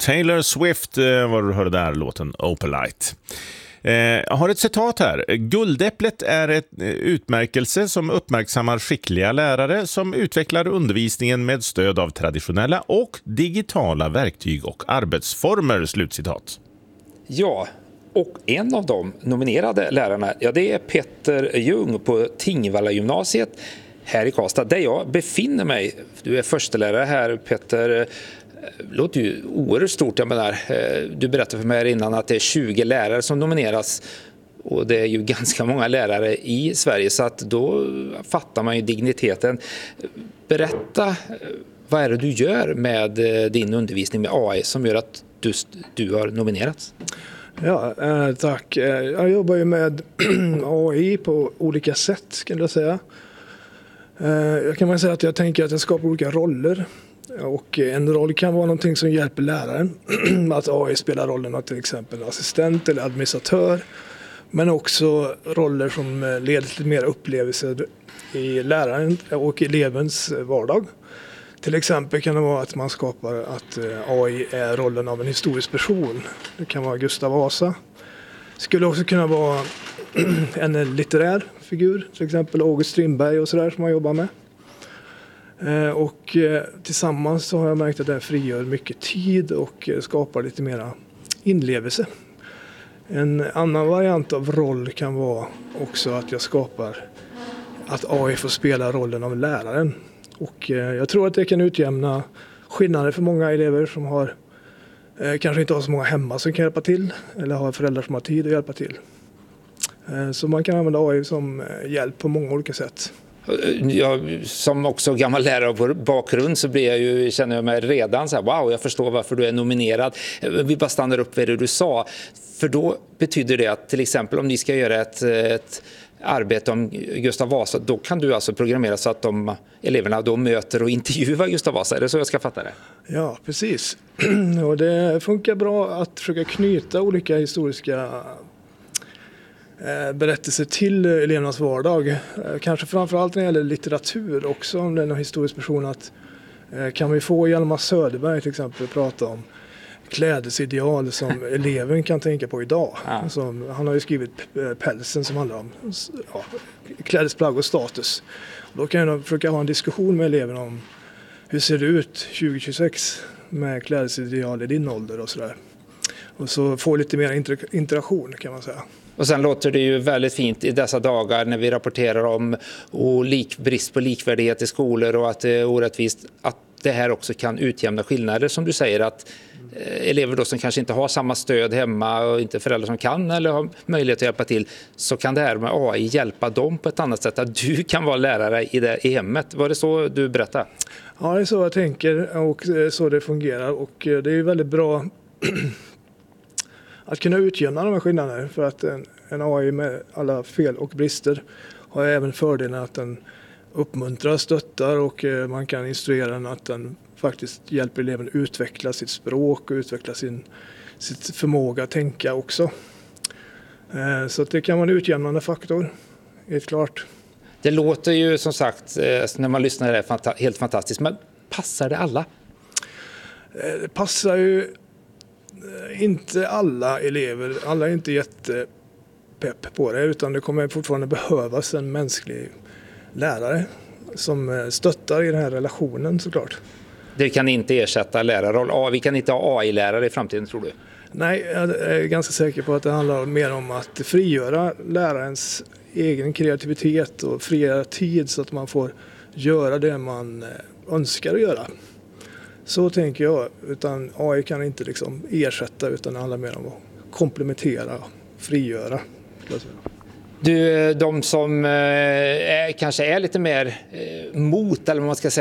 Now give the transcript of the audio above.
Taylor Swift var du hörde där, låten Opalite. Jag har ett citat här. Guldäpplet är ett utmärkelse som uppmärksammar skickliga lärare som utvecklar undervisningen med stöd av traditionella och digitala verktyg och arbetsformer. Slutcitat. Ja, och en av de nominerade lärarna, ja, det är Petter Ljung på Tingvalla gymnasiet här i Karlstad, där jag befinner mig. Du är förstelärare här, Petter. Låter ju oerhört stort. Jag menar, du berättade för mig här innan att det är 20 lärare som nomineras, och det är ju ganska många lärare i Sverige, så att då fattar man ju digniteten. Berätta, vad är det du gör med din undervisning med AI som gör att du har nominerats? Ja, tack. Jag jobbar ju med AI på olika sätt, skulle jag säga. Jag kan säga att jag tänker att jag skapar olika roller. Och en roll kan vara någonting som hjälper läraren. Att AI spelar rollen av till exempel assistent eller administratör. Men också roller som leder till mer upplevelser i läraren och elevens vardag. Till exempel kan det vara att man skapar att AI är rollen av en historisk person. Det kan vara Gustav Vasa. Det skulle också kunna vara en litterär figur. Till exempel August Strindberg och sådär som man jobbar med. Och tillsammans så har jag märkt att det frigör mycket tid och skapar lite mera inlevelse. En annan variant av roll kan vara också att jag skapar att AI får spela rollen av läraren. Och jag tror att det kan utjämna skillnader för många elever som har kanske inte har så många hemma som kan hjälpa till, eller har föräldrar som har tid att hjälpa till. Så man kan använda AI som hjälp på många olika sätt. Jag, som också gammal lärare på bakgrund, så känner jag mig redan så här, wow, jag förstår varför du är nominerad. Vi bara stannar upp vid det du sa. För då betyder det att till exempel om ni ska göra ett arbete om Gustav Vasa, då kan du alltså programmera så att eleverna då möter och intervjuar Gustav Vasa. Är det så jag ska fatta det? Ja, precis. Och det funkar bra att försöka knyta olika historiska berättelser till elevernas vardag. Kanske framförallt när det gäller litteratur också, om det är någon historisk person, att kan vi få Hjalmar Söderberg till exempel prata om klädesideal som eleven kan tänka på idag. Ja. Han har ju skrivit Pälsen som handlar om klädesplagg och status. Då kan jag försöka ha en diskussion med eleverna om hur ser det ut 2026 med klädesideal i din ålder och sådär. Och så få lite mer interaktion, kan man säga. Och sen låter det ju väldigt fint i dessa dagar när vi rapporterar om brist på likvärdighet i skolor och att det är orättvist, att det här också kan utjämna skillnader, som du säger, att elever då som kanske inte har samma stöd hemma och inte föräldrar som kan eller har möjlighet att hjälpa till, så kan det här med AI hjälpa dem på ett annat sätt, att du kan vara lärare i hemmet. Var det så du berättade? Ja, det är så jag tänker och så det fungerar, och det är väldigt bra att kunna utjämna de här skillnaderna, för att en AI med alla fel och brister har även fördelen att den uppmuntrar, stöttar, och man kan instruera den att den faktiskt hjälper eleven utveckla sitt språk och utveckla sitt förmåga att tänka också. Så att det kan vara en utjämnande faktor, helt klart. Det låter ju som sagt, när man lyssnar, det är helt fantastiskt, men passar det alla? Det passar ju inte alla elever. Alla är inte jättepepp på det, utan det kommer fortfarande behövas en mänsklig lärare som stöttar i den här relationen, såklart. Det kan inte ersätta lärarroll. Vi kan inte ha AI-lärare i framtiden, tror du? Nej, jag är ganska säker på att det handlar mer om att frigöra lärarens egen kreativitet och frigöra tid så att man får göra det man önskar att göra. Så tänker jag, utan AI kan inte ersätta, utan det handlar mer om att komplementera och frigöra. Du, de som kanske är lite mer mot, eller vad man ska säga,